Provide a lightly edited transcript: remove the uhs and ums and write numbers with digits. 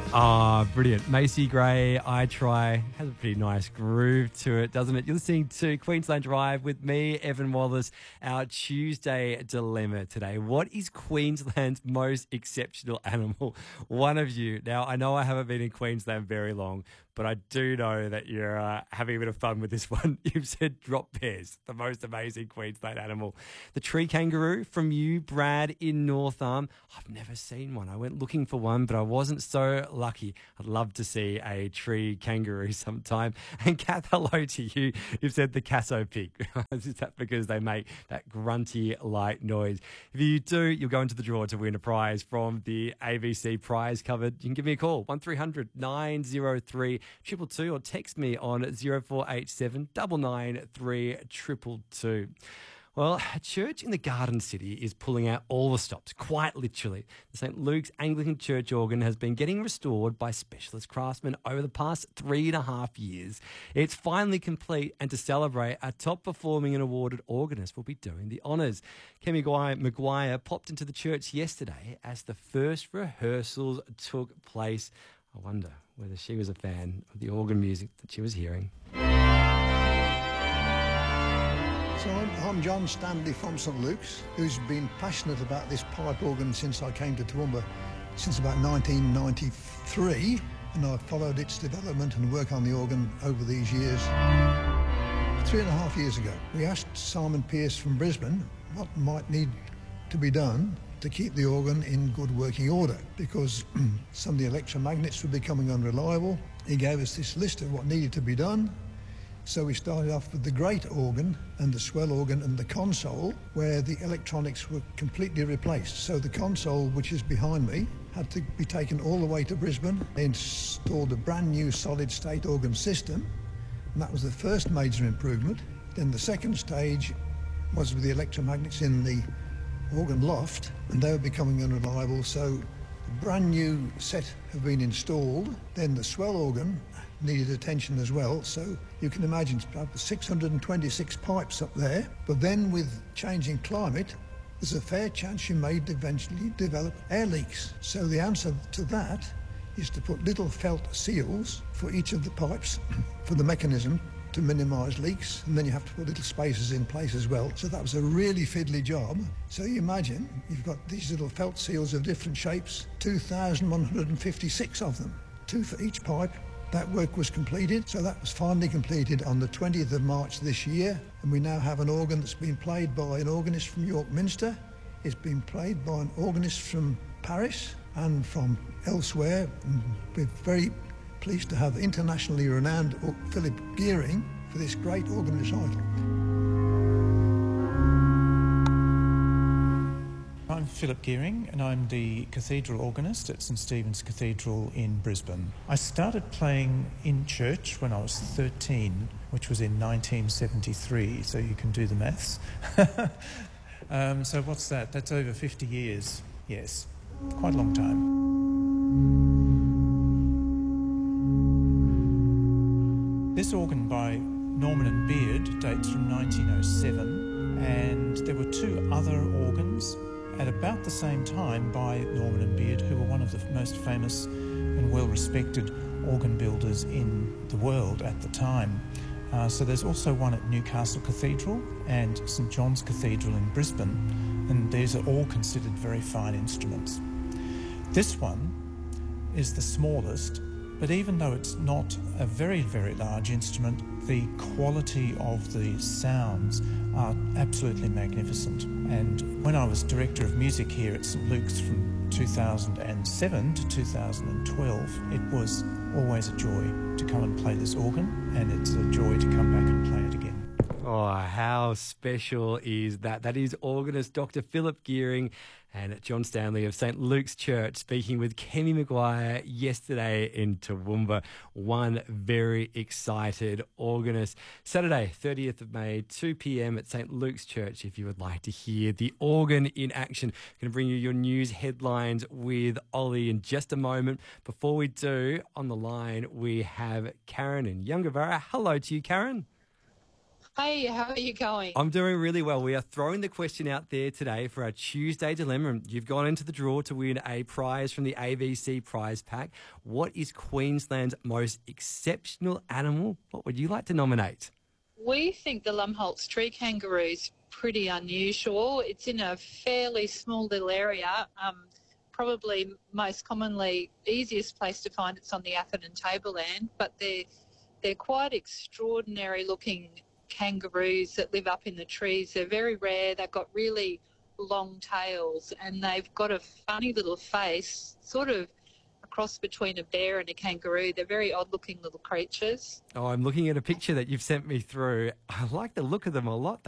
Ah, brilliant. Macy Gray, I Try. Has a pretty nice groove to it, doesn't it? You're listening to Queensland Drive with me, Evan Wallace, our Tuesday dilemma today. What is Queensland's most exceptional animal? One of you. Now, I know I haven't been in Queensland very long, but I do know that you're having a bit of fun with this one. You've said drop bears, the most amazing Queensland animal. The tree kangaroo from you, Brad, in North Arm. I've never seen one. I went looking for one, but I wasn't so lucky. I'd love to see a tree kangaroo sometime. And Kath, hello to you. You've said the Casso pig. Is that because they make that grunty light noise? If you do, you'll go into the draw to win a prize from the ABC prize cupboard. You can give me a call, 1300 903 222, or text me on 0487 993 222. Well, a church in the Garden City is pulling out all the stops, quite literally. The St. Luke's Anglican Church organ has been getting restored by specialist craftsmen over the past 3.5 years. It's finally complete, and to celebrate, a top-performing and awarded organist will be doing the honours. Kemi Maguire popped into the church yesterday as the first rehearsals took place. I wonder whether she was a fan of the organ music that she was hearing. So I'm John Stanley from St Luke's, who's been passionate about this pipe organ since I came to Toowoomba, since about 1993, and I've followed its development and work on the organ over these years. 3.5 years ago, we asked Simon Pearce from Brisbane what might need to be done to keep the organ in good working order, because some of the electromagnets were becoming unreliable. He gave us this list of what needed to be done. So we started off with the great organ and the swell organ and the console, where the electronics were completely replaced. So the console, which is behind me, had to be taken all the way to Brisbane. They installed a brand new solid state organ system, and that was the first major improvement. Then the second stage was with the electromagnets in the organ loft, and they were becoming unreliable, so a brand new set have been installed. Then the swell organ needed attention as well, so you can imagine about 626 pipes up there. But then with changing climate, there's a fair chance you may eventually develop air leaks. So the answer to that is to put little felt seals for each of the pipes for the mechanism to minimise leaks, and then you have to put little spacers in place as well. So that was a really fiddly job. So you imagine you've got these little felt seals of different shapes, 2,156 of them, 2 for each pipe. That work was completed, so that was finally completed on the 20th of March this year, and we now have an organ that's been played by an organist from York Minster. It's been played by an organist from Paris and from elsewhere, and we're very pleased to have internationally renowned Philip Gearing for this great organ recital. I'm Philip Gearing, and I'm the cathedral organist at St Stephen's Cathedral in Brisbane. I started playing in church when I was 13, which was in 1973, so you can do the maths. So what's that? That's over 50 years, yes. Quite a long time. This organ by Norman and Beard dates from 1907, and there were 2 other organs at about the same time by Norman and Beard, who were one of the most famous and well-respected organ builders in the world at the time. So there's also one at Newcastle Cathedral and St John's Cathedral in Brisbane, and these are all considered very fine instruments. This one is the smallest, but even though it's not a very, very large instrument, the quality of the sounds are absolutely magnificent. And when I was Director of Music here at St Luke's from 2007 to 2012, it was always a joy to come and play this organ, and it's a joy to come back and play it again. Oh, how special is that? That is organist Dr. Philip Gearing and John Stanley of St Luke's Church speaking with Kemi Maguire yesterday in Toowoomba. One very excited organist. Saturday, 30th of May, 2 p.m. at St Luke's Church if you would like to hear the organ in action. I'm going to bring you your news headlines with Ollie in just a moment. Before we do, on the line we have Karen in Yungavarra. Hello to you, Karen. Hey, how are you going? I'm doing really well. We are throwing the question out there today for our Tuesday Dilemma. You've gone into the draw to win a prize from the AVC prize pack. What is Queensland's most exceptional animal? What would you like to nominate? We think the Lumholtz tree kangaroo is pretty unusual. It's in a fairly small little area. Probably most commonly easiest place to find it's on the Atherton tableland, but they're quite extraordinary looking kangaroos that live up in the trees. They're very rare. They've got really long tails and they've got a funny little face, sort of a cross between a bear and a kangaroo. They're very odd looking little creatures. Oh, I'm looking at a picture that you've sent me through. I like the look of them a lot.